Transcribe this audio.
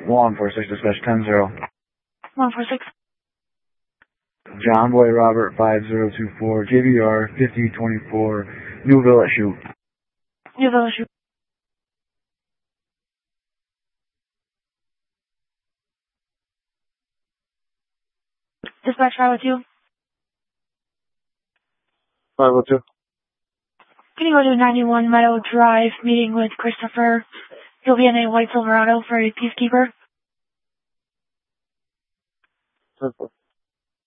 146, dispatch 10-0. 146. John Boy Robert 5024, JBR 5024, New Village Shoot. New Village Shoot. Dispatch 502. 502. Can you go to 91 Meadow Drive, meeting with Christopher? He'll be in a white Silverado for a Peacekeeper. 10-4.